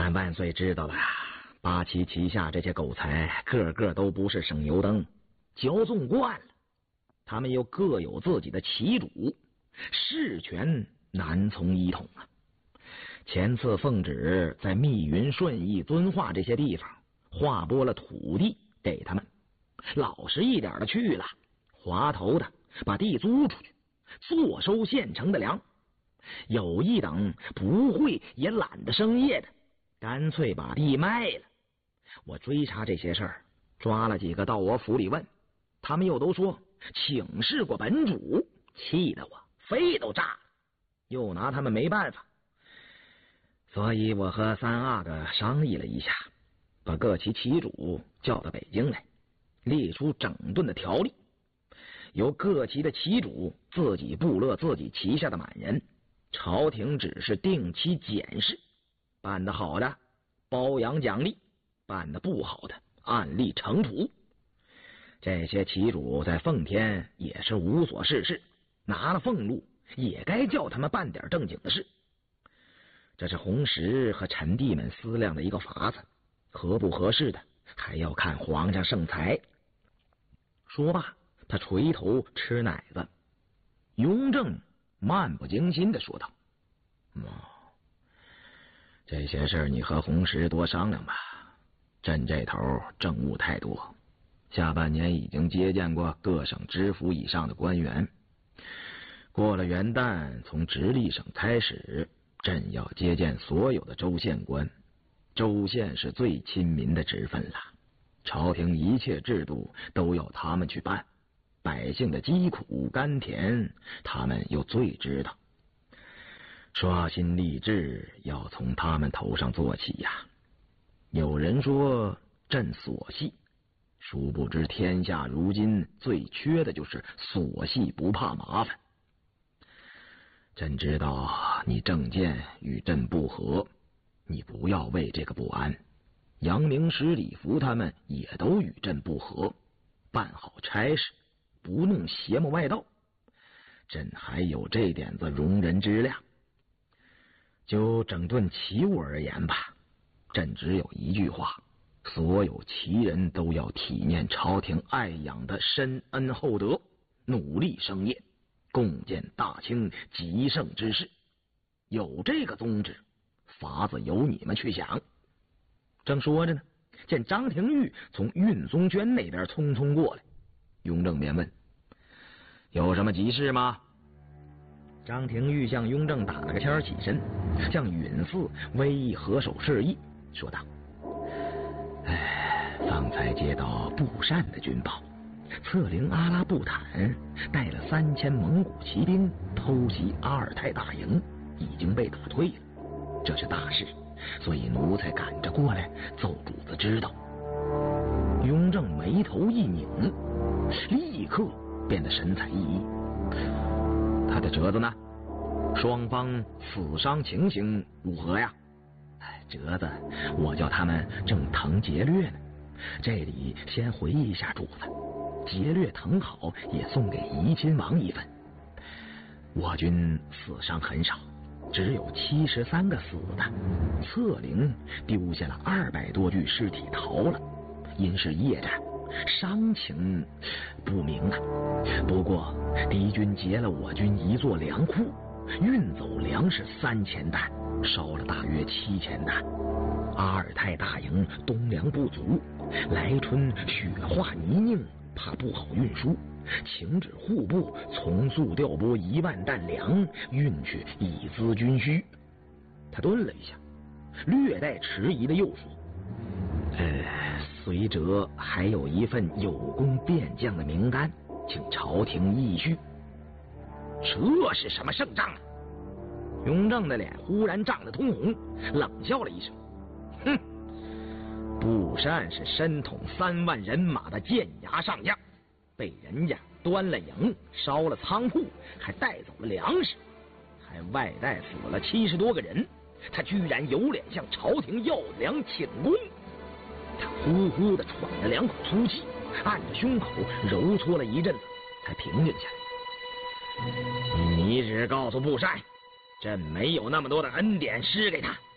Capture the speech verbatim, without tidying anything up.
但万岁知道了，八旗旗下这些狗才个个都不是省油灯，骄纵惯了，他们又各有自己的旗主，事权难从一统啊。前次奉旨在密云、顺义、遵化这些地方划拨了土地给他们，老实一点的去了，滑头的把地租出去，坐收现成的粮。有一等不会也懒得生业的，干脆把地卖了。我追查这些事儿，抓了几个到我府里问，他们又都说请示过本主，气得我肺都炸了，又拿他们没办法。所以我和三阿哥商议了一下，把各旗旗主叫到北京来，列出整顿的条例，由各旗的旗主自己部落自己旗下的满人，朝廷只是定期检视，办得好的褒扬奖励，办得不好的按例惩处。这些旗主在奉天也是无所事事，拿了俸禄也该叫他们办点正经的事。这是红石和陈帝们思量的一个法子，合不合适的还要看皇上圣裁。说罢，他垂头吃奶子。雍正漫不经心的说道：哦，这些事儿你和红石多商量吧，朕这头政务太多，下半年已经接见过各省知府以上的官员，过了元旦从直隶省开始，朕要接见所有的州县官，州县是最亲民的职分了，朝廷一切制度都要他们去办，百姓的疾苦甘甜他们又最知道，刷新吏治要从他们头上做起呀。有人说朕琐细，殊不知天下如今最缺的就是琐细不怕麻烦。朕知道你政见与朕不合，你不要为这个不安。杨明时、李福他们也都与朕不合，办好差事，不弄邪魔外道，朕还有这点子容人之量。就整顿旗务而言吧，朕只有一句话，所有旗人都要体面朝廷爱养的深恩厚德，努力生业，共建大清极盛之势。有这个宗旨，法子由你们去想。正说着呢，见张廷玉从运宗轩那边匆匆过来，雍正便问：有什么急事吗？张廷玉向雍正打了个签，起身向允祀微一合手示意，说道：哎，方才接到布善的军报，策凌阿拉布坦带了三千蒙古骑兵偷袭阿尔泰大营，已经被打退了，这是大事，所以奴才赶着过来奏主子知道。雍正眉头一拧，立刻变得神采奕奕。他的折子呢？双方死伤情形如何呀？折子我叫他们正誊劫掠呢，这里先回忆一下主子，劫掠誊好也送给怡亲王一份。我军死伤很少，只有七十三个死的，策凌丢下了二百多具尸体逃了，因是夜战，伤情不明啊。不过敌军劫了我军一座粮库，运走粮食三千担，烧了大约七千担。阿尔泰大营冬粮不足，来春雪化泥泞，怕不好运输，请旨户部从速调拨一万担粮运去，以资军需。他顿了一下，略带迟疑的又说：呃，随折还有一份有功便将的名单，请朝廷议叙。这是什么胜仗啊？雍正的脸忽然涨得通红，冷笑了一声：哼，布善是身统三万人马的剑牙上将，被人家端了营，烧了仓库，还带走了粮食，还外带死了七十多个人，他居然有脸向朝廷要粮请功。他呼呼的喘了两口粗气，按着胸口揉搓了一阵子，才平静下来。你只告诉布善，朕没有那么多的恩典施给他，